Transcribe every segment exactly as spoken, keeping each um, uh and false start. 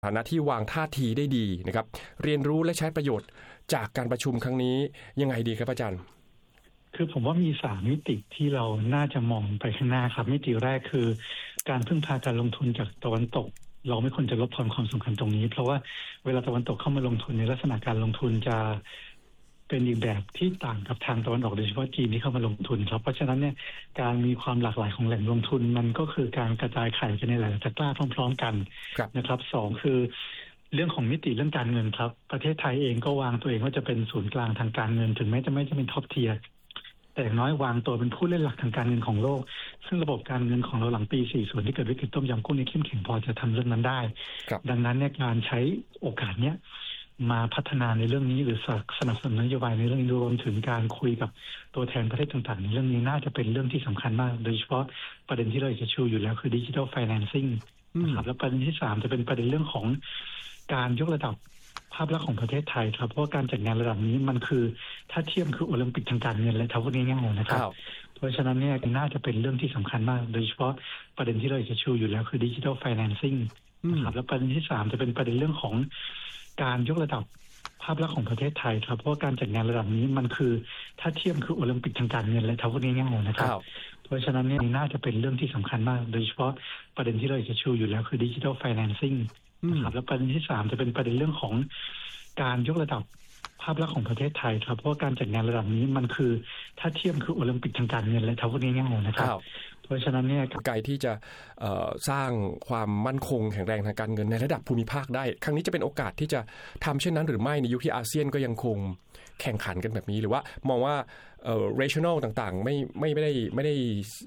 ฐานะที่วางท่าทีได้ดีนะครับเรียนรู้และใช้ประโยชน์จากการประชุมครั้งนี้ยังไงดีครับอาจารย์คือผมว่ามีสามมิติที่เราน่าจะมองไปข้างหน้าครับมิติแรกคือการพึ่งพาการลงทุนจากตะวันตกเราไม่ควรจะลดทอนความสำคัญตรงนี้เพราะว่าเวลาตะวันตกเข้ามาลงทุนในลักษณะการลงทุนจะเป็นอีกแบบที่ต่างกับทางตะวันออกโดยเฉพาะจีนที่เข้ามาลงทุนครับเพราะฉะนั้นเนี่ยการมีความหลากหลายของแหล่งลงทุนมันก็คือการกระจายไข่ไปในหลายๆตะกร้าพร้อมๆกันนะครับสองคือเรื่องของมิติเรื่องการเงินครับประเทศไทยเองก็วางตัวเองว่าจะเป็นศูนย์กลางทางการเงินถึงแม้จะไม่จะเป็นท็อปเทียร์แต่อย่างน้อยวางตัวเป็นผู้เล่นหลักทางการเงินของโลกซึ่งระบบการเงินของเราหลังปีสี่สิบที่เกิดวิกฤตต้มยำกุ้งนี่เข้มแข็งพอจะทำเรื่องนั้นได้ดังนั้นเนี่ยการใช้โอกาสเนี้ยมาพัฒนาในเรื่องนี้หรือสนับสนุนนโยบายในเรื่องนี้รวมถึงการคุยกับตัวแทนประเทศต่างๆในเรื่องนี้น่าจะเป็นเรื่องที่สำคัญมากโดยเฉพาะประเด็นที่เราจะชูอยู่แล้วคือ Digital Financing นะครับแล้วประเด็นที่สามจะเป็นประเด็นเรื่องของการยกระดับภาพลักษณ์ของประเทศไทยครับเพราะการจัดงานระดับนี้มันคือถ้าเทียบคือโอลิมปิกทางการเงินเลยถ้าพูดง่ายๆนะครับเพราะฉะนั้นเนี่ยน่าจะเป็นเรื่องที่สำคัญมากโดยเฉพาะประเด็นที่เราจะชูอยู่แล้วคือ Digital Financing นะครับแล้วประเด็นที่สามจะเป็นประเด็นเรื่องของการยกระดับภาพลักษณ์ของประเทศไทยครับเพราะการจัดงานระดับนี้มันคือถ้าเทียบคือโอลิมปิกทางการเงินเลยถ้าพูดง่ายๆนะครับเพราะฉะนั้นเนี่ยน่าจะเป็นเรื่องที่สำคัญมากโดยเฉพาะประเด็นที่เราจะชูอยู่แล้วคือ Digital Financing นะครับแล้วประเด็นที่สามจะเป็นประเด็นเรื่องของการยกระดับภาพลักษณ์ของประเทศไทยครับเพราะการจัดงานระดับนี้มันคือถ้าเทียบคือโอลิมปิกทางการเงินเลยถ้าพูดง่ายๆนะครับเพราะฉะนั้นเนี่ยไกลที่จะสร้างความมั่นคงแข็งแรงทางการเงินในระดับภูมิภาคได้ครั้งนี้จะเป็นโอกาสที่จะทำเช่นนั้นหรือไม่ในยุคที่อาเซียนก็ยังคงแข่งขันกันแบบนี้หรือว่ามองว่าเอ่อ regional ต่างๆไม่ไม่ไม่ได้ไม่ได้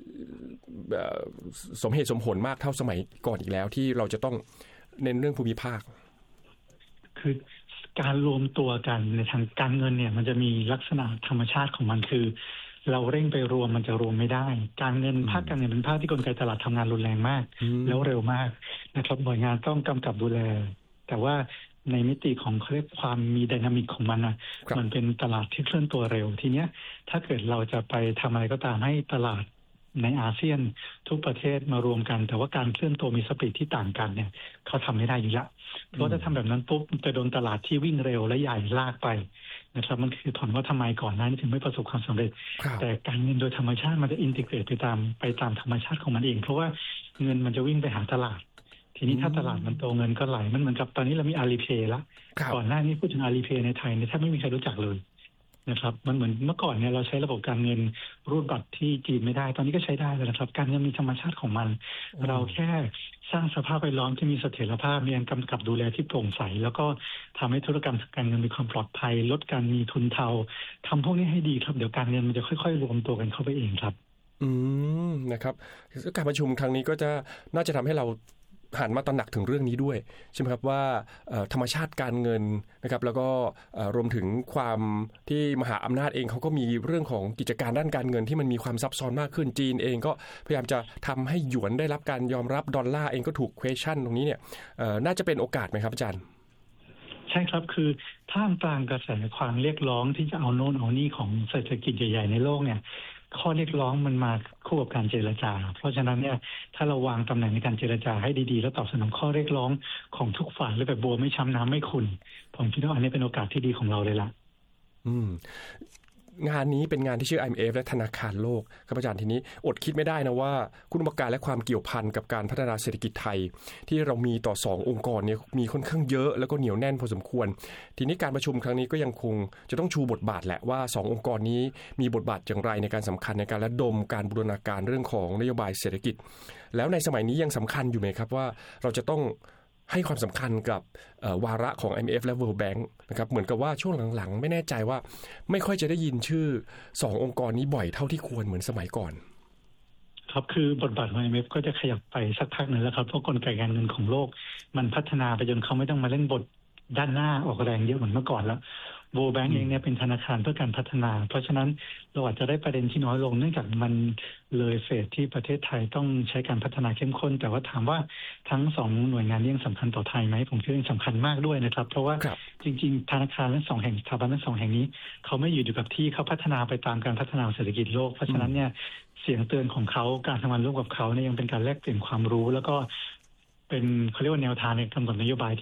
สมเหตุสมผลมากเท่าสมัยก่อนอีกแล้วที่เราจะต้องเน้นเรื่องภูมิภาคคือการรวมตัวกันในทางการเงินเนี่ยมันจะมีลักษณะธรรมชาติของมันคือเราเร่งไปรวมมันจะรวมไม่ได้การเงินภาคการเงินเป็นภาคที่กลไกตลาดทำงานรุนแรงมากแล้วเร็วมากนะครับหน่วยงานต้องกำกับดูแลแต่ว่าในมิติของเรียกความมีไดนามิกของมันนะมันเป็นตลาดที่เคลื่อนตัวเร็วทีเนี้ยถ้าเกิดเราจะไปทำอะไรก็ตามให้ตลาดในอาเซียนทุกประเทศมารวมกันแต่ว่าการเคลื่อนตัวมีสปีดที่ต่างกันเนี่ยเขาทำไม่ได้อยู่แล้วเพราะถ้าทำแบบนั้นปุ๊บจะโดนตลาดที่วิ่งเร็วและใหญ่ลากไปนะครับมันคือถอนว่าทำไมก่อนหน้านี้ถึงไม่ประสบความสำเร็จแต่การเงินโดยธรรมชาติมันจะอินทิเกรตไปตามไปตามธรรมชาติของมันเองเพราะว่าเงินมันจะวิ่งไปหาตลาดทีนี้ถ้าตลาดมันโตเงินก็ไหลมันเหมือนกับตอนนี้เรามี Alipay แล้วก่อนหน้านี้พูดถึง Alipay ในไทยเนี่ยแทบไม่มีใครรู้จักเลยนะครับมันเหมือนเมื่อก่อนเนี่ยเราใช้ระบบการเงินรูดบัตรที่จีนไม่ได้ตอนนี้ก็ใช้ได้แล้วนะครับการเงินมีธรรมชาติของมันเราแค่สร้างสภาพแวดล้อมที่มีเสถียรภาพมีการกำกับดูแลที่โปร่งใสแล้วก็ทำให้ธุรกรรมการเงินมีความปลอดภัยลดการมีทุนเทาทำพวกนี้ให้ดีครับเดี๋ยวการเงินมันจะค่อยๆรวมตัวกันเข้าไปเองครับอืมนะครับการประชุมครั้งนี้ก็จะน่าจะทำให้เราหันมาตระหนักถึงเรื่องนี้ด้วยใช่ไหมครับว่าธรรมชาติการเงินนะครับแล้วก็รวมถึงความที่มหาอำนาจเองเขาก็มีเรื่องของกิจการด้านการเงินที่มันมีความซับซ้อนมากขึ้นจีนเองก็พยายามจะทำให้หยวนได้รับการยอมรับดอลลาร์เองก็ถูก question ตรงนี้เนี่ยน่าจะเป็นโอกาสไหมครับอาจารย์ใช่ครับคือท่ามกลางกระแสความเรียกร้องที่จะเอาโน่นเอานี่ของเศรษฐกิจใหญ่ๆในโลกเนี่ยข้อเรียกร้องมันมาคู่กับการเจรจาเพราะฉะนั้นเนี่ยถ้าเราวางตำแหน่งในการเจรจาให้ดีๆแล้วตอบสนองข้อเรียกร้องของทุกฝ่ายและแบบบัวไม่ช้ำน้ำไม่ขุ่นผมคิดว่าอันนี้เป็นโอกาสที่ดีของเราเลยล่ะอืมงานนี้เป็นงานที่ชื่อ ไอ เอ็ม เอฟ และธนาคารโลกครับอาจารย์ทีนี้อดคิดไม่ได้นะว่าคุณอุปการและความเกี่ยวพันกับการพัฒนาเศรษฐกิจไทยที่เรามีต่อสององค์กรนี้มีค่อนข้างเยอะแล้วก็เหนียวแน่นพอสมควรทีนี้การประชุมครั้งนี้ก็ยังคงจะต้องชูบทบาทแหละว่าสององค์กรนี้มีบทบาทอย่างไรในการสำคัญในการระดมการบูรณาการเรื่องของนโยบายเศรษฐกิจแล้วในสมัยนี้ยังสำคัญอยู่ไหมครับว่าเราจะต้องให้ความสำคัญกับวาระของ ไอ เอ็ม เอฟ และ World Bank นะครับเหมือนกับว่าช่วงหลังๆไม่แน่ใจว่าไม่ค่อยจะได้ยินชื่อสององค์กรนี้บ่อยเท่าที่ควรเหมือนสมัยก่อนครับคือบทบาทของ ไอ เอ็ม เอฟ ก็จะขยับไปสักพักหนึ่งแล้วครับเพราะกลไกการเงินของโลกมันพัฒนาไปจนเขาไม่ต้องมาเล่นบทด้านหน้าออกแรงเยอะเหมือนเมื่อก่อนแล้ว World Bank เองเนี่ยเป็นธนาคารเพื่อการพัฒนาเพราะฉะนั้นเราอาจจะได้ประเด็นที่น้อยลงเนื่องจากมันเลยเฟสที่ประเทศไทยต้องใช้การพัฒนาเข้มข้นแต่ว่าถามว่าทั้งสองหน่วยงานนี้ยังสำคัญต่อไทยไหมผมคิดว่ายังสำคัญมากด้วยนะครับเพราะว่าจริงๆธนาคารทั้งสองแห่งสถาบันทั้งสองแห่งนี้เขาไม่อยู่อยู่กับที่เขาพัฒนาไปตามการพัฒนาเศรษฐกิจโลกเพราะฉะนั้นเนี่ยเสียงเตือนของเขาการทำงานร่วมกับเขาเนี่ยยังเป็นการแลกเปลี่ยนความรู้แล้วก็เป็นเขาเรียกว่าแนวทางในกำหนดนโยบาย